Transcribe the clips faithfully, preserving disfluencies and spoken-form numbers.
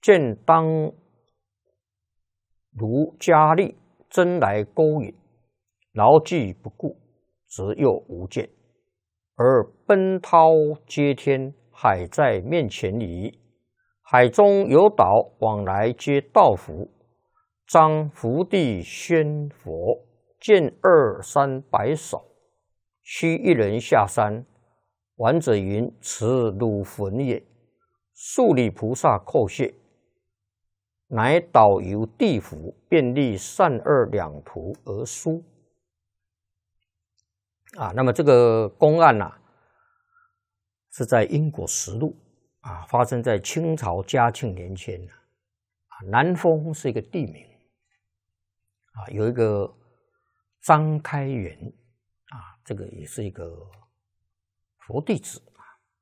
见当如佳丽，真来勾引，牢记不顾，则又无见。而奔涛接天，海在面前矣。海中有岛，往来皆道符。张福地宣佛，见二三百手，须一人下山。玩者云：此汝坟也。数里菩萨叩谢，乃导游地府，便立善恶两途而书。啊，那么这个公案啊，是在因果实录啊，发生在清朝嘉庆年间啊。南丰是一个地名啊，有一个张开元啊，这个也是一个佛弟子啊。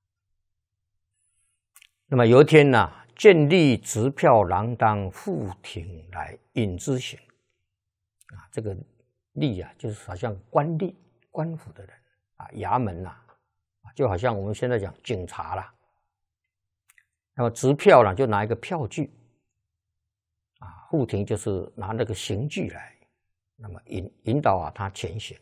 那么有一天呢、啊，见吏执票郎当赴庭来引之行啊，这个吏啊，就是好像官吏、官府的人啊，衙门呐、啊，就好像我们现在讲警察啦。那么执票呢，就拿一个票据啊，赴庭就是拿那个刑具来，那么引引导啊他前行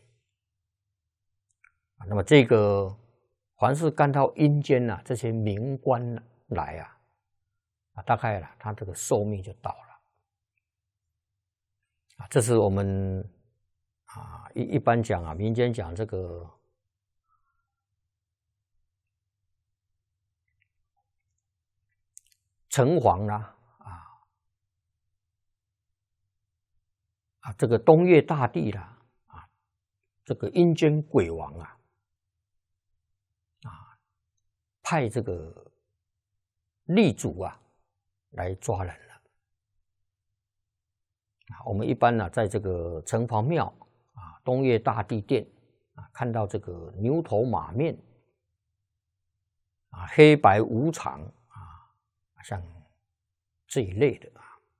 啊。那么这个凡是干到阴间呐、啊，这些名官呢、啊。来啊，啊，大概了，他这个寿命就到了啊。这是我们啊一一般讲啊，民间讲这个城隍啦，啊啊，这个东岳大帝啦，啊，这个阴间鬼王啊，啊，派这个吏主啊来抓人了啊。我们一般呢、啊，在这个城隍庙啊、东岳大帝殿啊，看到这个牛头马面啊、黑白无常啊，像这一类的啊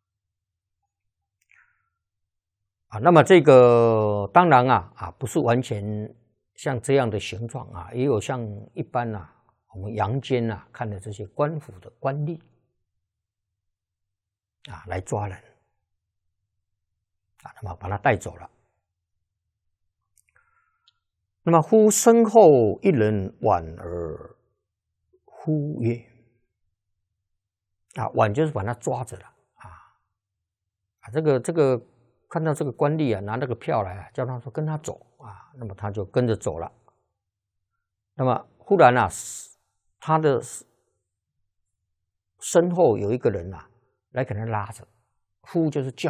啊。那么这个当然啊啊，不是完全像这样的形状啊，也有像一般啊。我们阳间啊看的这些官府的官吏啊来抓人啊，那么把他带走了。那么忽身后一人挽而呼曰：啊，挽就是把他抓着了啊啊，这个这个看到这个官吏啊拿那个票来啊，叫他说跟他走啊，那么他就跟着走了。那么忽然啊。他的身后有一个人啊，来给他拉着，呼就是叫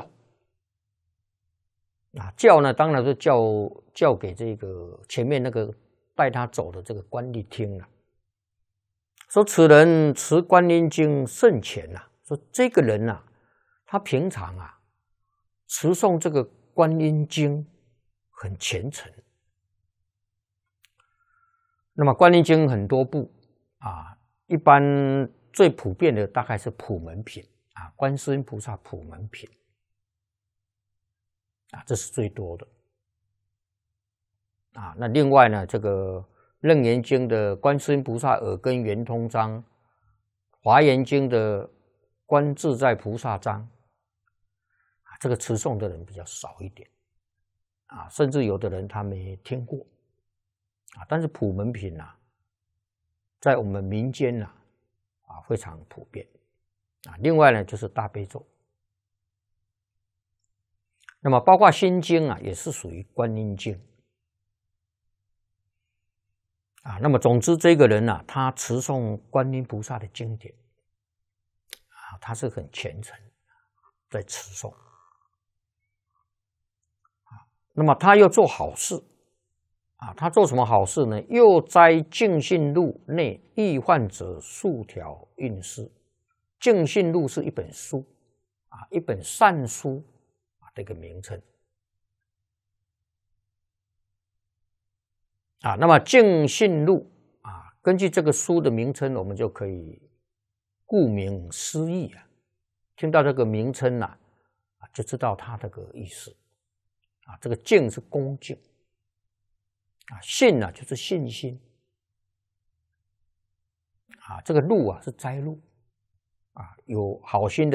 啊，叫呢当然是叫叫给这个前面那个带他走的这个官吏听了，说此人持观音经甚虔呐，说这个人啊，他平常啊持诵这个观音经很虔诚。那么观音经很多部。啊，一般最普遍的大概是普门品啊，观世音菩萨普门品啊，这是最多的啊。那另外呢，这个楞严经的观世音菩萨耳根圆通章，华严经的观自在菩萨章啊，这个持诵的人比较少一点啊，甚至有的人他没听过啊。但是普门品啊。在我们民间呢、啊，啊非常普遍啊。另外呢，就是大悲咒，那么包括心经啊，也是属于观音经啊。那么总之，这个人呢、啊，他持诵观音菩萨的经典啊，他是很虔诚在持诵啊。那么他又做好事。啊，他做什么好事呢？又摘净信录内易患者数条运势。净信录是一本书啊，一本善书啊的一个名称啊。那么净信录啊，根据这个书的名称，我们就可以顾名思义啊。听到这个名称呐、啊，就知道它这个意思啊。这个净是恭敬。啊，信呢、啊、就是信心啊，这个录啊是摘录啊，有好心的。